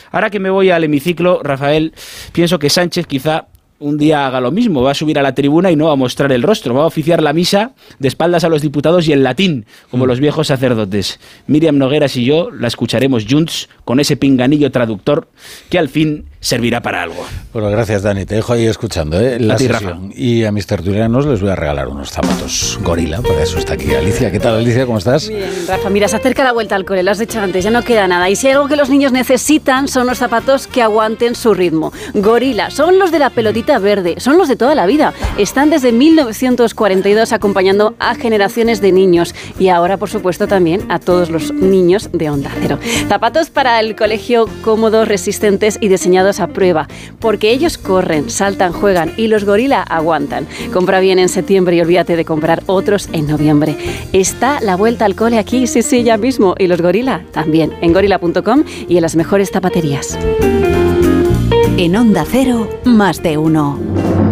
Ahora que me voy al hemiciclo, Rafael, pienso que Sánchez quizá un día haga lo mismo, va a subir a la tribuna y no va a mostrar el rostro, va a oficiar la misa de espaldas a los diputados y en latín, como los viejos sacerdotes. Míriam Nogueras y yo la escucharemos junts con ese pinganillo traductor que al fin servirá para algo. Bueno, gracias, Dani, te dejo ahí escuchando la sesión. Y a mis tertulianos les voy a regalar unos zapatos Gorila, para eso está aquí Alicia. ¿Qué tal, Alicia? ¿Cómo estás? Bien, Rafa, mira, se acerca la vuelta al cole, lo has dicho antes, ya no queda nada. Y si hay algo que los niños necesitan son los zapatos que aguanten su ritmo. Gorila, son los de la pelotita verde, son los de toda la vida. Están desde 1942 acompañando a generaciones de niños y ahora, por supuesto, también a todos los niños de Onda Cero. Zapatos para el colegio cómodos, resistentes y diseñados a prueba, porque ellos corren, saltan, juegan y los Gorila aguantan. Compra bien en septiembre y olvídate de comprar otros en noviembre. Está la vuelta al cole aquí, sí, ya mismo, y los Gorila también, en gorila.com y en las mejores zapaterías. En Onda Cero, más de uno.